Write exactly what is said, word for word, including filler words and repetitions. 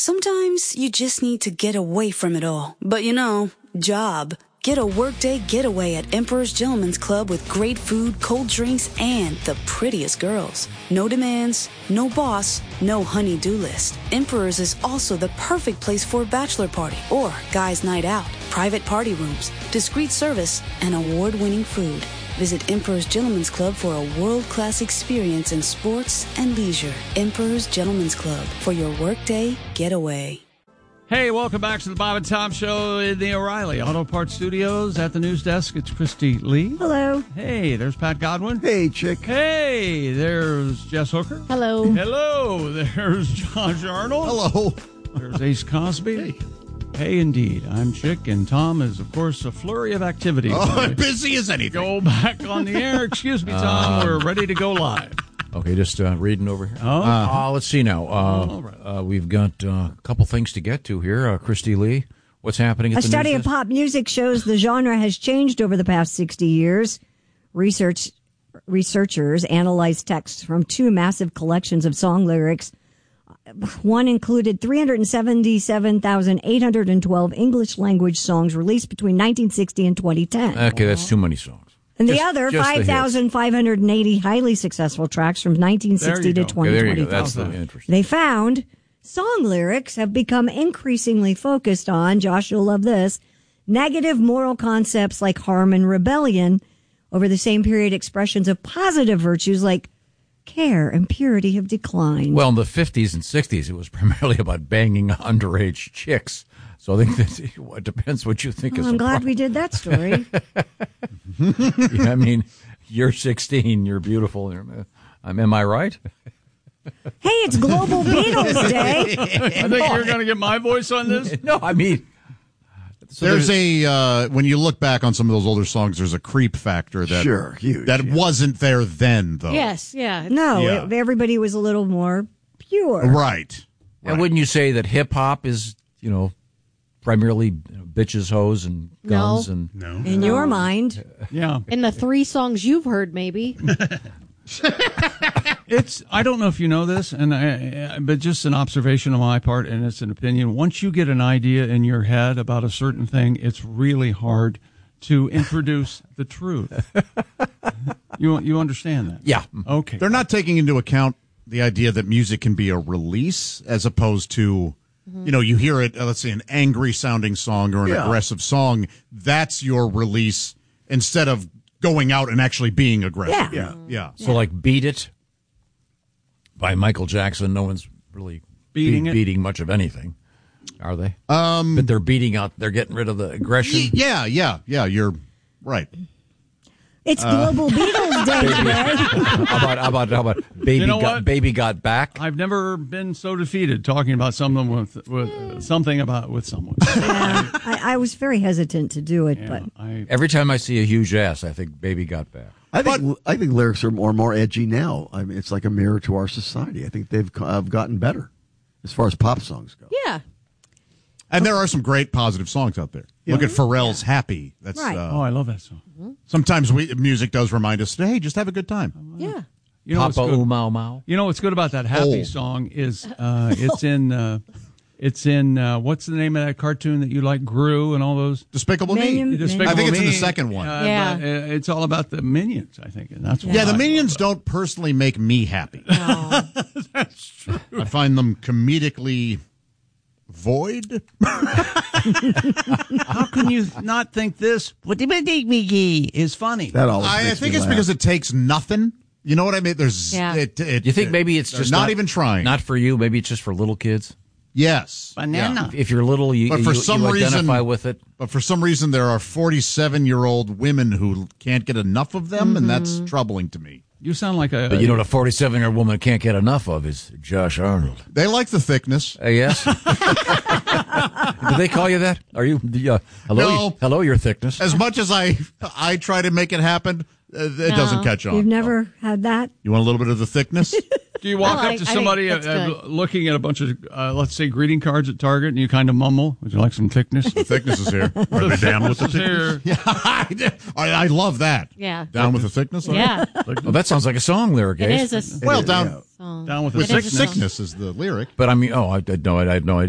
Sometimes you just need to get away from it all. But you know, job. Get a workday getaway at Emperor's Gentleman's Club with great food, cold drinks, and the prettiest girls. No demands, no boss, no honey-do list. Emperor's is also the perfect place for a bachelor party or guys' night out. Private party rooms, discreet service, and award-winning food. Visit Emperor's Gentleman's Club for a world-class experience in sports and leisure. Emperor's Gentleman's Club for your workday getaway. Hey, welcome back to the Bob and Tom Show in the O'Reilly Auto Parts Studios. At the news desk, it's Christy Lee. Hello. Hey, there's Pat Godwin. Hey, chick. Hey, there's Jess Hooker. Hello. Hello, there's Josh Arnold. Hello. There's Ace Cosby. Hey. Hey, indeed. I'm Chick, and Tom is, of course, a flurry of activity. Oh, busy as anything. Go back on the air. Excuse me, Tom. Uh, We're ready to go live. Okay, just uh, reading over here. Oh, uh, let's see now. Uh, all right. uh, we've got uh, a couple things to get to here. Uh, Christy Lee, what's happening at A the study news of desk? pop music shows the genre has changed over the past sixty years. Research researchers analyzed texts from two massive collections of song lyrics. One included three hundred seventy-seven thousand eight hundred twelve English language songs released between nineteen sixty and twenty ten. Okay, that's too many songs. And the Just- other, just the five thousand five hundred eighty highly successful tracks from nineteen sixty There to you go. Okay, there you twenty go. That's twenty. the interesting. They found song lyrics have become increasingly focused on, Josh, you'll love this, negative moral concepts like harm and rebellion. Over the same period, expressions of positive virtues like care and purity have declined. Well, in the fifties and sixties, it was primarily about banging underage chicks. So I think that it depends what you think Well, is I'm a glad problem. we did that story. Yeah, I mean, you're sixteen, you're beautiful. You're, I'm, am I right? Hey, it's Global Beatles Day. I think you're going to get my voice on this. No, I mean... So there's, a uh, when you look back on some of those older songs, there's a creep factor that Sure, huge, that yeah. wasn't there then, though. Yes, yeah. No, Yeah. it- everybody was a little more pure. Right. And wouldn't you say that hip hop is, you know, primarily you know, bitches, hoes, and guns? No. And No. In your mind. Yeah. In the three songs you've heard, maybe. It's, I don't know if you know this, and I, but just an observation on my part, and it's an opinion. Once you get an idea in your head about a certain thing, it's really hard to introduce the truth. You you understand that? yeah, Okay. They're not taking into account the idea that music can be a release as opposed to, you know, you hear it, uh, let's say an angry sounding song or an Yeah. aggressive song. That's your release instead of going out and actually being aggressive. Yeah. Yeah. Yeah. So like "Beat It" by Michael Jackson. No one's really Beating be- it? beating much of anything, are they? Um, but they're beating out. They're getting rid of the aggression. Yeah. Yeah. Yeah. You're right. It's Global Beatles Day today. how about how about how about baby You know got what? baby got back? I've never been so defeated talking about something with, with something about with someone. Yeah, I, I was very hesitant to do it, Yeah, but I, Every time I see a huge ass, I think baby got back. I think I think lyrics are more more edgy now. I mean, it's like a mirror to our society. I think they've uh, gotten better as far as pop songs go. Yeah. And there are some great positive songs out there. Look at Pharrell's "Happy." That's Right. uh, oh, I love that song. sometimes we music does remind us, hey, just have a good time. Yeah. You know what's Papa good? Ooh Mau Mau. You know what's good about that happy Old. song is uh, it's in uh, it's in uh, what's the name of that cartoon that you like, Gru and all those. Despicable Minion- Me. Despicable I think it's in the Me. second one. Uh, Yeah. but, uh, it's all about the minions, I think, and that's Yeah, why the I Minions love don't personally make me happy. That's true. I find them comedically void. How can you not think this is funny? That always I, I makes think me it's laugh. because it takes nothing. You know what I mean? There's. Yeah. It, it, Do you think it- maybe it's they're just not, not even trying? Not for you. Maybe it's just for little kids. yes. Banana. If you're little, you, But for you, some you reason- identify with it. But for some reason, there are forty-seven-year-old women who can't get enough of them, and that's troubling to me. You sound like a. But you know what a forty-seven-year-old woman can't get enough of is Josh Arnold. They like the thickness. Uh, yes? Do they call you that? Are you, uh, hello, No. you- hello, your thickness? As much as I, I try to make it happen, uh, it No. doesn't catch on. you've never had that? You want a little bit of the thickness? Do you walk I like- up to I think somebody uh, that's uh, good. looking at a bunch of, uh, let's say, greeting cards at Target, and you kind of mumble? Would you like some thickness? The thickness is here. Are they down with the Thickness is thickness? here. Yeah, I, I love that. Yeah. Down with the thickness? Yeah. Oh, that sounds like a song lyric, It Ace. is a Well, is, down yeah. song. Down with the with It is a thickness. song. sickness is the lyric. But I mean, oh, I, I, no, I had no idea.